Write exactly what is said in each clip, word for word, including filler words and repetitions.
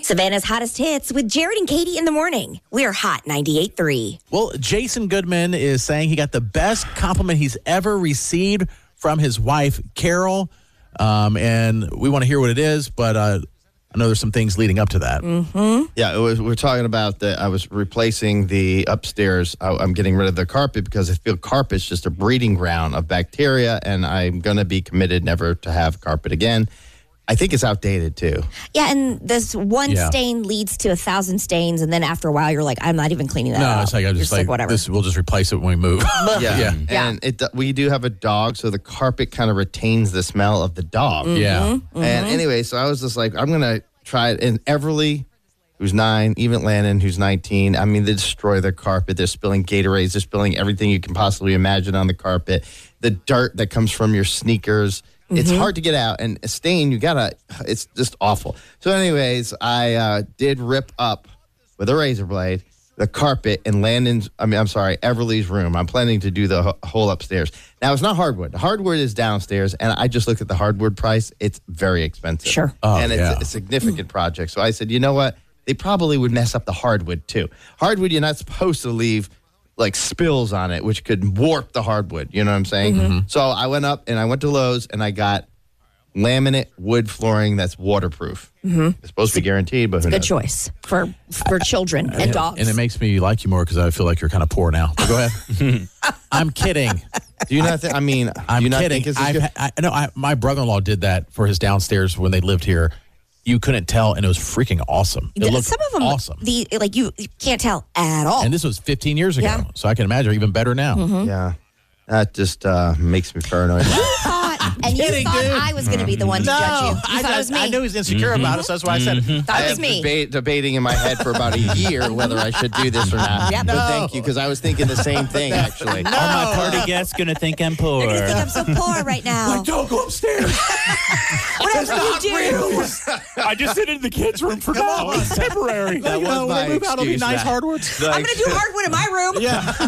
Savannah's hottest hits with Jared and Katie in the morning. We're Hot ninety-eight point three. Well, Jason Goodman is saying he got the best compliment he's ever received from his wife, Carol. Um, and we want to hear what it is, but uh, I know there's some things leading up to that. Mm-hmm. Yeah, it was, we're talking about that. I was replacing the upstairs. I, I'm getting rid of the carpet because I feel carpet's just a breeding ground of bacteria, and I'm going to be committed never to have carpet again. I think it's outdated, too. Yeah, and this one Yeah. stain leads to a thousand stains, and then after a while, you're like, I'm not even cleaning that No, up. it's like, I'm You're just like, whatever. this, we'll just replace it when we move. Yeah. Yeah. And it, we do have a dog, so the carpet kind of retains the smell of the dog. Yeah. Mm-hmm. And anyway, so I was just like, I'm going to try it. And Everly, who's nine, even Landon, who's nineteen, I mean, they destroy their carpet. They're spilling Gatorades. They're spilling everything you can possibly imagine on the carpet. The dirt that comes from your sneakers. It's hard to get out. And a stain, you got to, it's just awful. So anyways, I uh, did rip up with a razor blade the carpet in Landon's, I mean, I'm sorry, Everly's room. I'm planning to do the ho- whole upstairs. Now, it's not hardwood. The hardwood is downstairs, and I just looked at the hardwood price. It's very expensive. Sure. Oh, and it's yeah. a significant project. So I said, you know what? They probably would mess up the hardwood, too. Hardwood, you're not supposed to leave, like, spills on it, which could warp the hardwood. You know what I'm saying? Mm-hmm. So I went up, and I went to Lowe's, and I got laminate wood flooring that's waterproof. Mm-hmm. It's supposed to be guaranteed, but who Good knows? choice for for children and dogs. And it makes me like you more because I feel like you're kind of poor now. But go ahead. I'm kidding. Do you not think, I mean, I'm do you not kidding. think it's as I've, good? ha- I know I, my brother-in-law did that for his downstairs when they lived here. You couldn't tell, and it was freaking awesome. It The- looked Some of them, awesome. the like you, you can't tell at all. And this was fifteen years ago, Yeah. so I can imagine even better now. Yeah. That just uh, makes me paranoid. you thought, and you kidding, thought dude. I was going to be the one to judge you. You I, thought it was me. I knew he was insecure about it, so that's why I said it. Thought I it was have me. debate, debating in my head for about a year whether I should do this or not. Yep. But No. thank you, because I was thinking the same thing, actually. Are my party guests going to think I'm poor? You're going to think I'm so poor right now. Don't go upstairs. Whatever you do. I just sit in the kids' room for now. It's temporary. That you was know, when my they move out, it'll be excuse, nice Matt. hardwoods. I'm going to do hardwood in my room.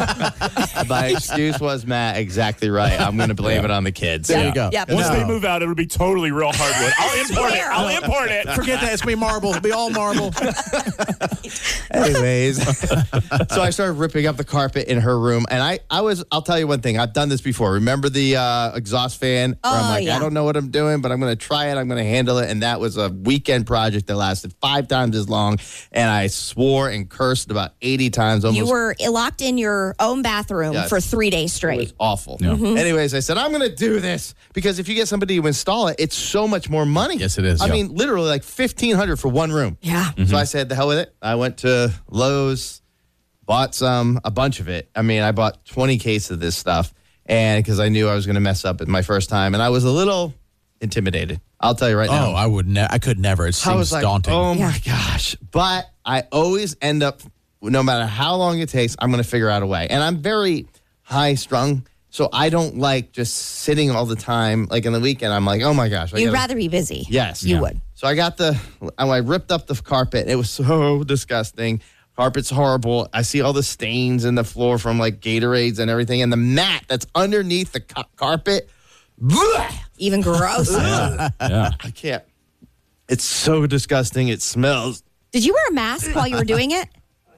Yeah. My excuse was, Matt, exactly right. I'm going to blame it on the kids. There you go. Yep. Once No. they move out, it'll be totally real hardwood. I'll import it. I'll import it. Forget that. It's going to be marble. It'll be all marble. Anyways, so I started ripping up the carpet in her room, and I, I was, I'll tell you one thing. I've done this before. Remember the uh, exhaust fan? Where I'm Oh, like, yeah. I don't know what I'm doing, but I'm going to try it. I'm going to handle it. And that was a weekend project that lasted five times as long, and I swore and cursed about eighty times. Almost. You were locked in your own bathroom Yes. for three days It straight. was awful. Mm-hmm. Anyways, I said, I'm going to do this because if you get somebody to install it, it's so much more money. Yes, it is. I Yeah. mean, literally like fifteen hundred dollars for one room. Yeah. So I said, the hell with it. I went to Lowe's, bought some, a bunch of it. I mean, I bought twenty cases of this stuff, and because I knew I was going to mess up at my first time, and I was a little intimidated. I'll tell you right now. Oh, I would. Ne- I could never. It I seems was like, daunting. oh Yeah. my gosh. But I always end up, no matter how long it takes, I'm going to figure out a way. And I'm very high strung, so I don't like just sitting all the time. Like in the weekend, I'm like, oh my gosh. I You'd gotta- rather be busy. Yes. You Yeah. would. So I got the, I ripped up the carpet. It was so disgusting. Carpet's horrible. I see all the stains in the floor from like Gatorades and everything. And the mat that's underneath the ca- carpet, bleh, Even gross. Yeah. I can't. It's so disgusting. It smells. Did you wear a mask while you were doing it?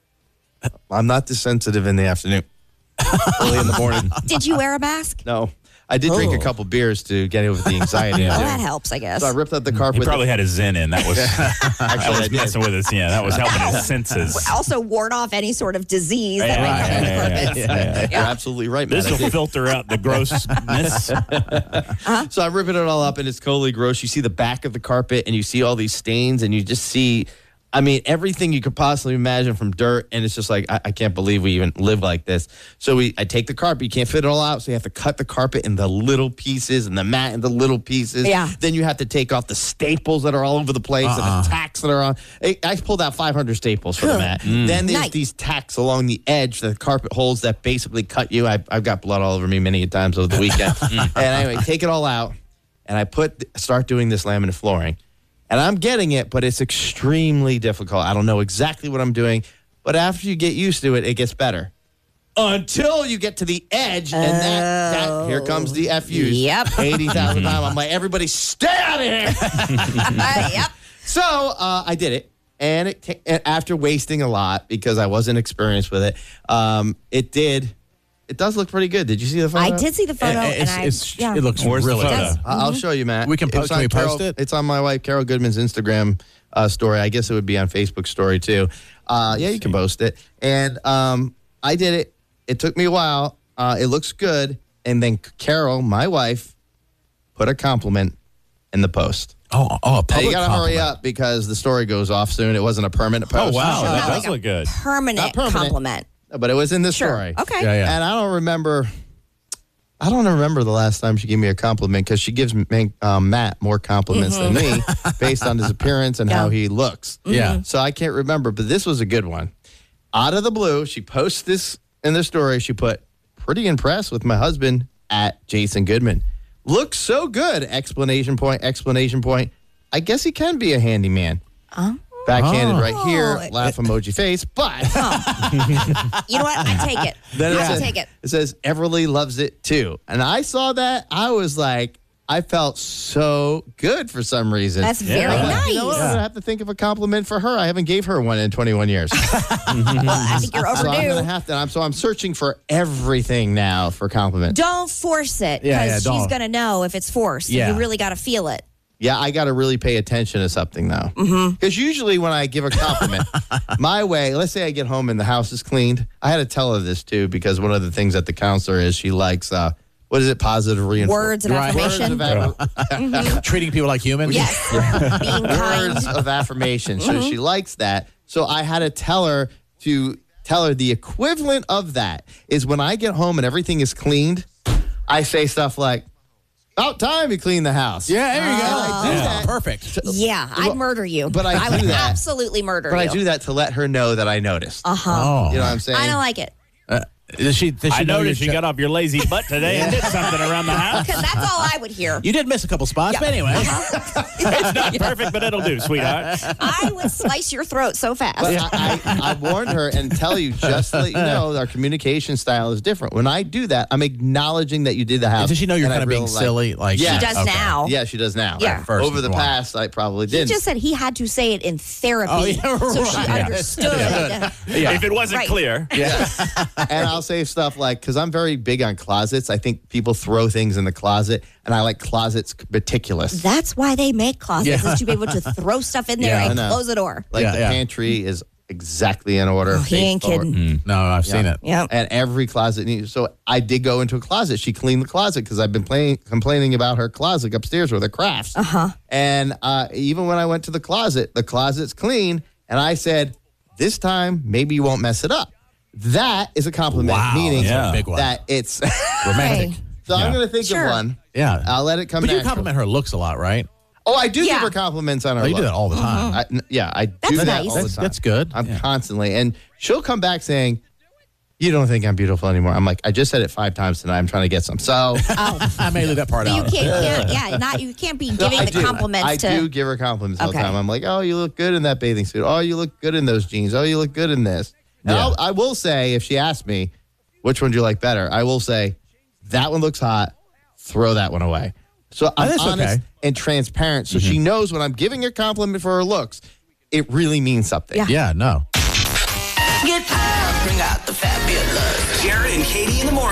I'm not this sensitive in the afternoon. Early in the morning. Did you wear a mask? No. I did drink a Oh. couple beers to get over the anxiety. Well, too. that helps, I guess. So I ripped up the carpet. He probably had his Zen in. That was, that Actually, I was did. messing with us. Yeah, that was helping his senses. Also ward off any sort of disease that Yeah, may come from the yeah, yeah, carpet. yeah, yeah. You're absolutely right, man. This will filter out the grossness. So I'm ripping it all up, and it's totally gross. You see the back of the carpet, and you see all these stains, and you just see, I mean, everything you could possibly imagine from dirt, and it's just like, I, I can't believe we even live like this. So we, I take the carpet, you can't fit it all out, so you have to cut the carpet into little pieces, and the mat into little pieces. Yeah. Then you have to take off the staples that are all over the place, and the tacks that are on. I, I pulled out five hundred staples for the mat. Then there's Nice. these tacks along the edge, the carpet holes that basically cut you. I, I've got blood all over me many times over the weekend. And anyway, take it all out, and I put start doing this laminate flooring. And I'm getting it, but it's extremely difficult. I don't know exactly what I'm doing, but after you get used to it, it gets better. Until you get to the edge, and that, that here comes the F Us. Yep. eighty thousand times. I'm like, everybody stay out of here. Uh, yep. So uh, I did it, and it ca- and after wasting a lot because I wasn't experienced with it, um, it did. It does look pretty good. Did you see the photo? I did see the photo, Uh, and it's- I, it's- yeah. It looks Where's the really photo? good. I- I'll show you, Matt. We can It's post- can on we post Carol- it? It's on my wife Carol Goodman's Instagram uh, story. I guess it would be on Facebook story too. Uh, yeah, you can post it. And um, I did it. It took me a while. Uh, it looks good. And then Carol, my wife, put a compliment in the post. Oh, oh, a Now, public you got to hurry compliment. up because the story goes off soon. It wasn't a permanent Oh, post. wow. Sure. That Not does like a look good. permanent, Not permanent. compliment. But it was in the Sure. story. Okay. Yeah, yeah. And I don't remember. I don't remember the last time she gave me a compliment because she gives um, Matt more compliments than me based on his appearance and Yeah. how he looks. Yeah. So I can't remember, but this was a good one. Out of the blue, she posts this in the story. She put, pretty impressed with my husband at Jason Goodman. Looks so good! Explanation point, explanation point. I guess he can be a handyman. Oh. Backhanded Oh. right here, Oh. laugh emoji face, but You know what? I take it. then it I says, take it. it says Everly loves it too. And I saw that, I was like, I felt so good for some reason. That's very I'm like, nice. You know what? I'm gonna have to think of a compliment for her. I haven't gave her one in twenty-one years. Well, I think you're So I'm overdue. gonna have to. I'm, so I'm searching for everything now for compliments. Don't force it because Yeah, yeah, she's don't. going to know if it's forced. So Yeah. you really got to feel it. Yeah, I got to really pay attention to something though. Because usually when I give a compliment, my way. Let's say I get home and the house is cleaned. I had to tell her this too because one of the things at the counselor is she likes. Uh, what is it? Positive reinforcement. Words of Right. affirmation. Words of affirmation. Treating people like humans. Yes. Being kind. words of affirmation. So she likes that. So I had to tell her to tell her the equivalent of that is when I get home and everything is cleaned, I say stuff like, about time you clean the house. Yeah, there you go. I do Yeah. that. Perfect. Yeah, I'd murder you. but I would do that. absolutely murder But you. I do that to let her know that I noticed. Uh-huh. Oh. You know what I'm saying? I don't like it. Uh, does she, does she I know noticed you're you got off your lazy butt today and did something around the house. Because that's all I would hear. You did miss a couple spots, but anyway. It's not perfect, but it'll do, sweetheart. I would slice your throat so fast. But I, I, I warned her and tell you, just to let you know, our communication style is different. When I do that, I'm acknowledging that you did the house. Does she know you're and I kind of being really like- silly? Like Yeah. She does Okay. now. Yeah, she does now. Yeah. First Over the was wrong. past, I probably He didn't. just said he had to say it in therapy Oh, yeah, so she right. Yeah. understood. Yeah. If it wasn't Right. clear. And I'll say stuff like, because I'm very big on closets. I think people throw things in the closet, and I like closets meticulous. That's why they make closets, Yeah. is to be able to throw stuff in there Yeah, I and know. close the door. Like Yeah, the yeah. pantry is exactly in order. Oh, he face ain't forward. kidding. No, I've seen it. Yep. And every closet needs. So I did go into a closet. She cleaned the closet because I've been playing, complaining about her closet upstairs with her crafts. Uh huh. And uh, even when I went to the closet, the closet's clean. And I said, this time, maybe you won't mess it up. That is a compliment, Wow, meaning that's a big one. that it's. Romantic. Hey. So I'm Yeah. going to think Sure. of one. Yeah. I'll let it come But you natural. compliment her looks a lot, right? Oh, I do Yeah. give her compliments on her Oh, you look. do that all the time. I, n- yeah, I do That's that nice. all the That's, time. that's good. I'm Yeah. constantly, and she'll come back saying, "You don't think I'm beautiful anymore." I'm like, I just said it five times tonight. I'm trying to get some. So Oh. I may leave that part But you out. can't, can't, yeah, not you can't be giving I the do. compliments I to. do give her compliments all the Okay. time. I'm like, "Oh, you look good in that bathing suit. Oh, you look good in those jeans. Oh, you look good in this." And Yeah. I'll, I will say, if she asks me, which one do you like better? I will say, that one looks hot. Throw that one away. So I'm that's honest okay. and transparent, so she knows when I'm giving her a compliment for her looks, it really means something. Yeah. Yeah, no. Get up, bring out the fabulous. Jared and Katie in the morning.